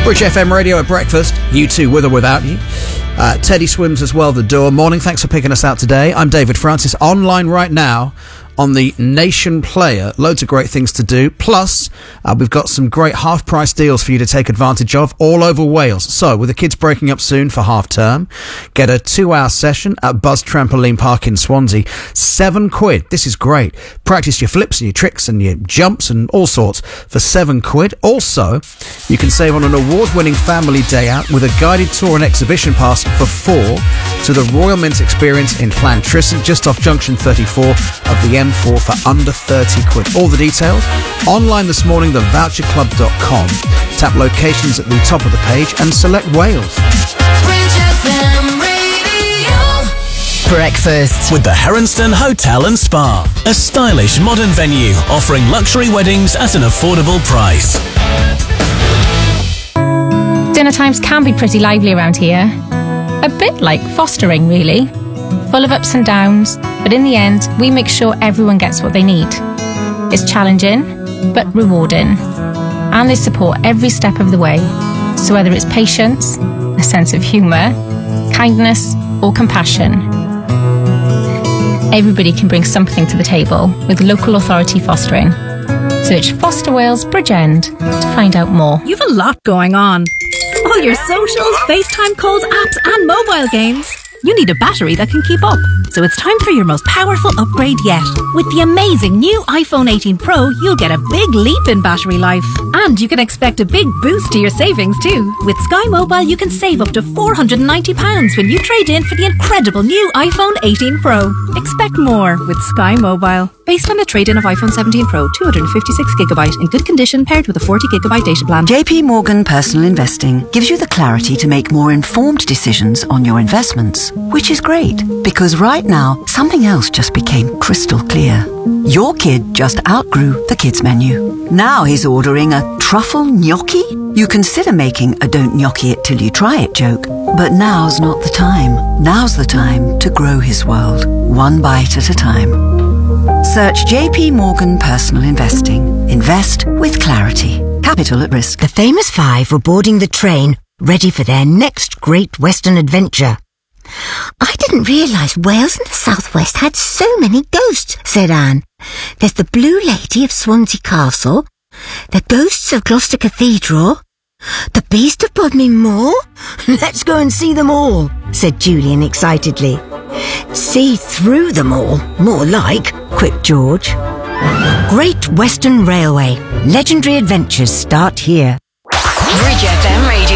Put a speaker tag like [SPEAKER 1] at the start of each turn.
[SPEAKER 1] Bridge FM Radio at breakfast. You too, with or without you. Teddy swims as well, the door. Morning, thanks for picking us out today. I'm David Francis, online right now on the Nation Player. Loads of great things to do. Plus, we've got some great half-price deals for you to take advantage of all over Wales. So, with the kids breaking up soon for half-term, get a 2-hour session at Buzz Trampoline Park in Swansea. £7. This is great. Practice your flips and your tricks and your jumps and all sorts for £7. Also, you can save on an award-winning family day out with a guided tour and exhibition pass for £4 to the Royal Mint Experience in Llantrisant, just off Junction 34 of the M4 for under £30. All the details online this morning, thevoucherclub.com. Tap locations at the top of the page and select Wales.
[SPEAKER 2] Breakfast
[SPEAKER 3] with the Heronston Hotel and Spa, a stylish modern venue offering luxury weddings at an affordable price.
[SPEAKER 4] Dinner times can be pretty lively around here. A bit like fostering, really. Full of ups and downs, but in the end, we make sure everyone gets what they need. It's challenging, but rewarding. And they support every step of the way. So whether it's patience, a sense of humour, kindness, or compassion, everybody can bring something to the table with local authority fostering. Search Foster Wales Bridgend to find out more.
[SPEAKER 5] You've a lot going on. All your socials, FaceTime calls, apps and mobile games. You need a battery that can keep up. So it's time for your most powerful upgrade yet. With the amazing new iPhone 18 Pro, you'll get a big leap in battery life. And you can expect a big boost to your savings too. With Sky Mobile, you can save up to £490 when you trade in for the incredible new iPhone 18 Pro. Expect more with Sky Mobile. Based on the trade-in of iPhone 17 Pro, 256GB in good condition paired with a 40GB data plan.
[SPEAKER 6] JP Morgan Personal Investing gives you the clarity to make more informed decisions on your investments. Which is great, because right now, something else just became crystal clear. Your kid just outgrew the kids menu. Now he's ordering a truffle gnocchi? You consider making a don't gnocchi it till you try it joke, but now's not the time. Now's the time to grow his world, one bite at a time. Search JP Morgan Personal Investing. Invest with clarity. Capital at risk.
[SPEAKER 7] The famous five were boarding the train, ready for their next great Western adventure. I didn't realise Wales and the southwest had so many ghosts, said Anne. There's the Blue Lady of Swansea Castle, the ghosts of Gloucester Cathedral, the Beast of Bodmin Moor. Let's go and see them all, said Julian excitedly. See through them all, more like, quipped George. Great Western Railway. Legendary adventures start here.
[SPEAKER 2] Bridge